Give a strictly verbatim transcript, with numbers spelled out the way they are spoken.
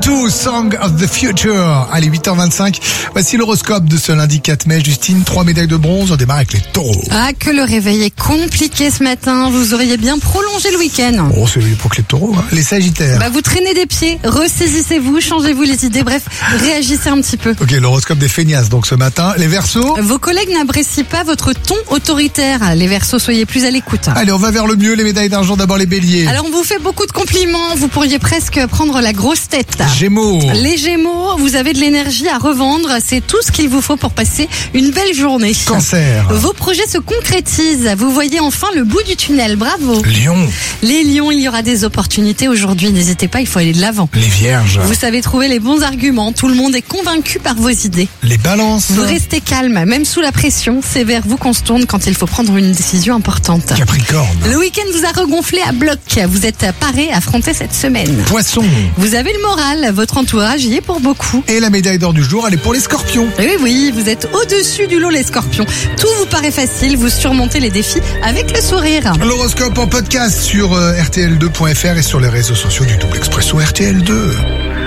deux, Song of the Future. Allez, huit heures vingt-cinq. Voici l'horoscope de ce lundi quatre mai. Justine, trois médailles de bronze. On démarre avec les taureaux. Ah, que le réveil est compliqué ce matin. Vous auriez bien prolongé le week-end. Oh, c'est pour que les taureaux, hein. Les sagittaires. Bah, vous traînez des pieds, ressaisissez-vous, changez-vous les idées. Bref, réagissez un petit peu. Ok, l'horoscope des feignasses. Donc ce matin, les Verseaux. Vos collègues n'apprécient pas votre ton autoritaire. Les Verseaux, soyez plus à l'écoute. Allez, on va vers le mieux. Les médailles d'argent, d'abord les béliers. Alors, on vous fait beaucoup de compliments. Vous pourriez presque prendre la grosse tête. Gémeaux. Les Gémeaux, vous avez de l'énergie à revendre. C'est tout ce qu'il vous faut pour passer une belle journée. Cancer. Vos projets se concrétisent. Vous voyez enfin le bout du tunnel. Bravo. Lion. Les Lions, il y aura des opportunités aujourd'hui. N'hésitez pas, il faut aller de l'avant. Les Vierges. Vous savez trouver les bons arguments. Tout le monde est convaincu par vos idées. Les Balances. Vous restez calme, même sous la pression. C'est vers vous qu'on se tourne quand il faut prendre une décision importante. Capricorne. Le week-end vous a regonflé à bloc. Vous êtes paré à affronter cette semaine. Poisson. Vous avez le moral. Votre entourage y est pour beaucoup. Et la médaille d'or du jour, elle est pour les Scorpions. Oui, oui, vous êtes au-dessus du lot, les Scorpions. Tout vous paraît facile. Vous surmontez les défis avec le sourire. L'horoscope en podcast sur R T L deux point F R et sur les réseaux sociaux du Double Expresso R T L deux.